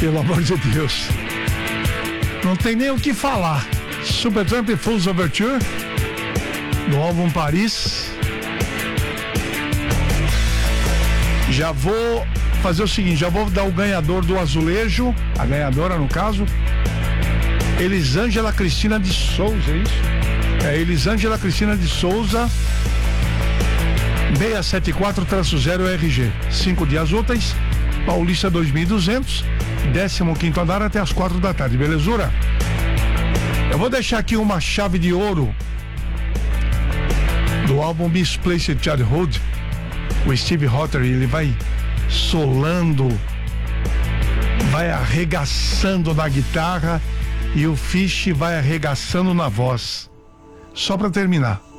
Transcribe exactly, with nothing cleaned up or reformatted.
Pelo amor de Deus. Não tem nem o que falar. Supertramp Fool's Overture, do álbum Paris. Já vou fazer o seguinte, já vou dar o ganhador do azulejo, a ganhadora no caso, Elisângela Cristina de Souza, é isso? É, Elisângela Cristina de Souza, seiscentos e setenta e quatro zero R G, cinco dias úteis, Paulista dois mil e duzentos, décimo quinto andar até as quatro da tarde, belezura? Eu vou deixar aqui uma chave de ouro do álbum Misplaced Childhood. O Steve Hotter, ele vai solando, vai arregaçando na guitarra e o Fish vai arregaçando na voz. Só para terminar.